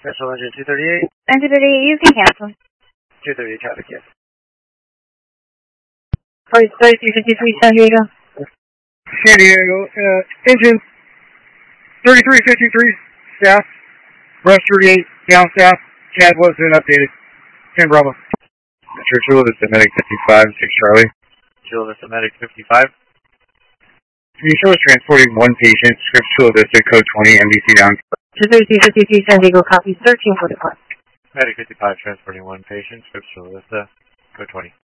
Special engine 238. Engine 238, you can cancel. 238 traffic, yes. 3353 San Diego. San Diego, engine 3353, staff, breast 38, down staff, CAD was been updated. 10 Bravo. Metro Jewel, this is Medic 55, 6 Charlie. Jewel, this is Medic 55. Can you show us transporting one patient, Scripps Chula Vista, code 20, MDC down? 23353 San Diego, copy 1344. Medic 55, transporting one patient, Scripps Chula Vista, code 20.